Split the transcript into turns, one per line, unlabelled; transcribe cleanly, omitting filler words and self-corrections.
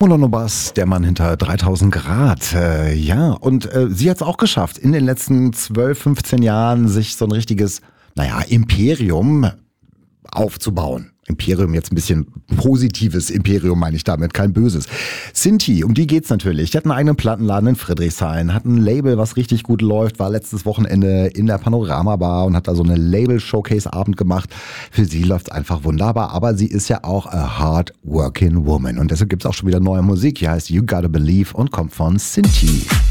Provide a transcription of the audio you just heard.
Molano Bass, der Mann hinter 3000 Grad. Sie hat es auch geschafft, in den letzten 12, 15 Jahren sich so ein richtiges, Imperium aufzubauen. Imperium, jetzt ein bisschen positives Imperium meine ich damit, kein böses. Sinti, um die geht's natürlich. Die hat einen eigenen Plattenladen in Friedrichshain, hat ein Label, was richtig gut läuft, war letztes Wochenende in der Panorama Bar und hat da so eine Label-Showcase-Abend gemacht. Für sie läuft's einfach wunderbar, aber sie ist ja auch a hard working woman und deshalb gibt's auch schon wieder neue Musik. Die heißt You Gotta Believe und kommt von Sinti.